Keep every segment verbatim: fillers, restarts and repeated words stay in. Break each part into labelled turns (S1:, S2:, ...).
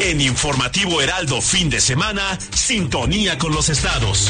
S1: En Informativo Heraldo Fin de Semana, sintonía con los estados.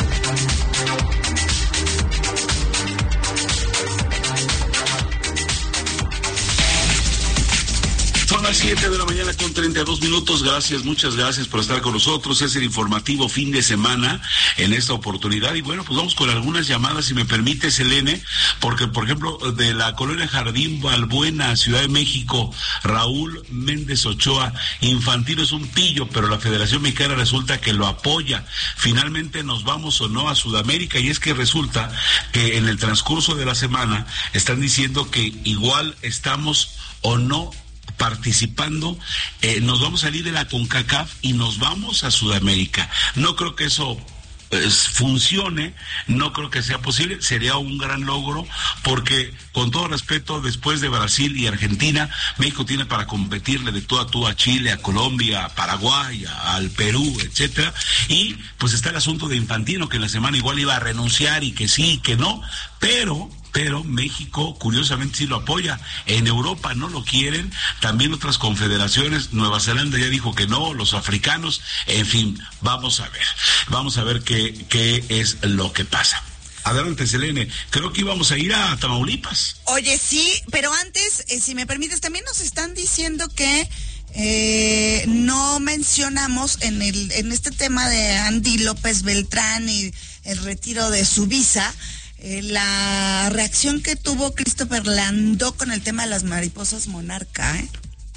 S2: Son las siete de la mañana con treinta y dos minutos. Gracias, muchas gracias por estar con nosotros. Es el informativo fin de semana en esta oportunidad. Y bueno, pues vamos con algunas llamadas, si me permite, Selene, porque, por ejemplo, de la colonia Jardín Balbuena, Ciudad de México, Raúl Méndez Ochoa, Infantino es un pillo, pero la Federación Mexicana resulta que lo apoya. Finalmente nos vamos o no a Sudamérica, y es que resulta que en el transcurso de la semana están diciendo que igual estamos o no participando, eh, nos vamos a salir de la CONCACAF y nos vamos a Sudamérica. No creo que eso pues, funcione, no creo que sea posible, sería un gran logro, porque con todo respeto, después de Brasil y Argentina, México tiene para competirle de tú a tú a Chile, a Colombia, a Paraguay, a, al Perú, etcétera, y pues está el asunto de Infantino, que en la semana igual iba a renunciar y que sí, que no, pero pero México curiosamente sí lo apoya. En Europa no lo quieren, también otras confederaciones, Nueva Zelanda ya dijo que no, los africanos, en fin, vamos a ver, vamos a ver qué, qué es lo que pasa. Adelante, Selene, creo que íbamos a ir a Tamaulipas.
S3: Oye, sí, pero antes, eh, si me permites, también nos están diciendo que eh, no mencionamos en el en este tema de Andy López Beltrán y el retiro de su visa, Eh, la reacción que tuvo Christopher Landó con el tema de las mariposas monarca, ¿eh?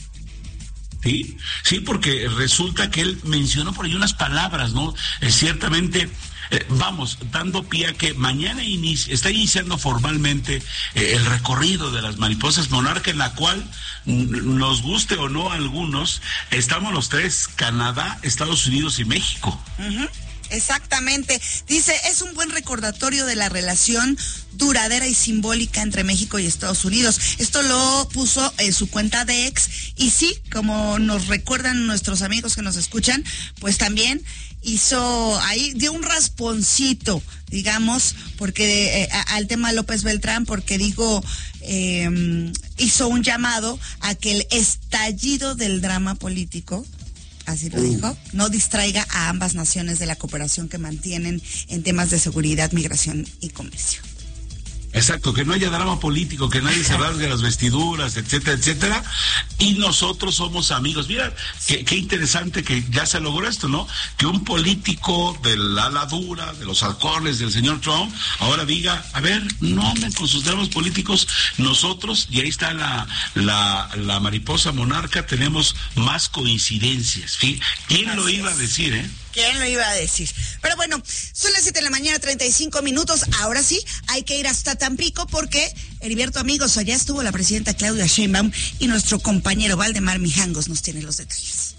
S2: Sí, sí, porque resulta que él mencionó por ahí unas palabras, ¿no? Eh, ciertamente, eh, vamos, dando pie a que mañana inicia, está iniciando formalmente eh, el recorrido de las mariposas monarca, en la cual, n- nos guste o no a algunos, estamos los tres, Canadá, Estados Unidos y México.
S3: Uh-huh. Exactamente. Dice, es un buen recordatorio de la relación duradera y simbólica entre México y Estados Unidos. Esto lo puso en su cuenta de X, y sí, como nos recuerdan nuestros amigos que nos escuchan, pues también hizo ahí, dio un rasponcito, digamos, porque eh, al tema López Beltrán, porque digo, eh, hizo un llamado a que el estallido del drama político, así lo dijo, no distraiga a ambas naciones de la cooperación que mantienen en temas de seguridad, migración y comercio.
S2: Exacto, que no haya drama político, que nadie se rasgue las vestiduras, etcétera, etcétera, y nosotros somos amigos. Mira, qué, qué interesante que ya se logró esto, ¿no? Que un político del ala dura, de los halcones del señor Trump, ahora diga, a ver, no anden con sus dramas políticos, nosotros, y ahí está la, la, la mariposa monarca, tenemos más coincidencias. ¿Sí? ¿Quién Así lo iba es. a decir, eh?
S3: ¿Quién lo iba a decir? Pero bueno, son las siete de la mañana, treinta y cinco minutos. Ahora sí, hay que ir hasta Tampico porque, Heriberto, amigos, allá estuvo la presidenta Claudia Sheinbaum y nuestro compañero Valdemar Mijangos nos tiene los detalles.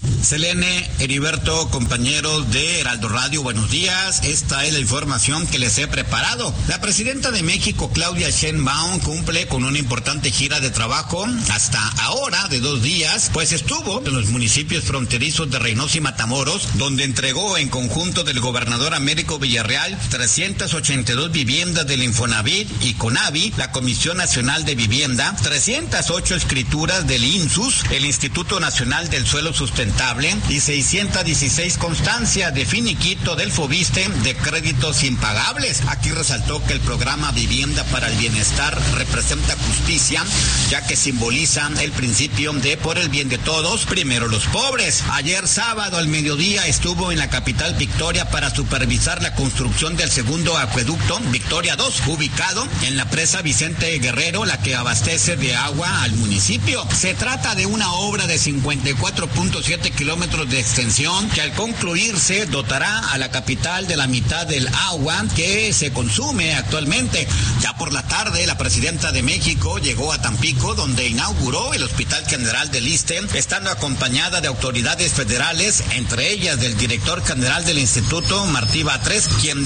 S4: Selene, Heriberto, compañeros de Heraldo Radio, buenos días. Esta es la información que les he preparado. La presidenta de México, Claudia Sheinbaum, cumple con una importante gira de trabajo hasta ahora de dos días, pues estuvo en los municipios fronterizos de Reynosa y Matamoros, donde entregó en conjunto del gobernador Américo Villarreal trescientas ochenta y dos viviendas del Infonavit y CONAVI, la Comisión Nacional de Vivienda, trescientas ocho escrituras del INSUS, el Instituto Nacional del Suelo Sustentable, y seiscientas dieciséis constancias de finiquito del FOBISTE de créditos impagables. Aquí resaltó que el programa Vivienda para el Bienestar representa justicia, ya que simboliza el principio de por el bien de todos, primero los pobres. Ayer sábado al mediodía estuvo en la capital Victoria para supervisar la construcción del segundo acueducto Victoria dos, ubicado en la presa Vicente Guerrero, la que abastece de agua al municipio. Se trata de una obra de cincuenta y cuatro punto siete kilómetros de extensión que al concluirse dotará a la capital de la mitad del agua que se consume actualmente. Ya por la tarde, la presidenta de México llegó a Tampico, donde inauguró el Hospital General del Iste, estando acompañada de autoridades federales, entre ellas del director general del Instituto, Martí Batres, quien destacó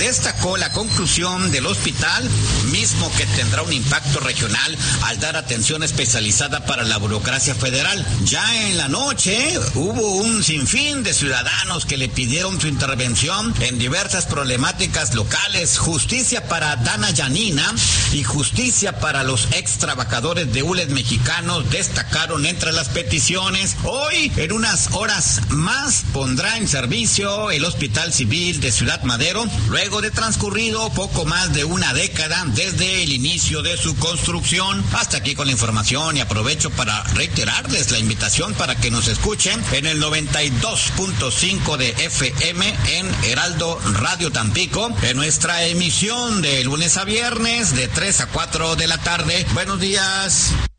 S4: destacó la conclusión del hospital, mismo que tendrá un impacto regional al dar atención especializada para la burocracia federal. Ya en la noche hubo un sinfín de ciudadanos que le pidieron su intervención en diversas problemáticas locales. Justicia para Dana Yanina y justicia para los ex trabajadores de hules mexicanos destacaron entre las peticiones. Hoy, en unas horas más, pondrá en servicio el Hospital Civil de Ciudad Madero, luego de transcurrido poco más de una década desde el inicio de su construcción. Hasta aquí con la información, y aprovecho para reiterarles la invitación para que nos escuchen en el noventa y dos punto cinco de F M en Heraldo Radio Tampico, en nuestra emisión de lunes a viernes de tres a cuatro de la tarde. Buenos días.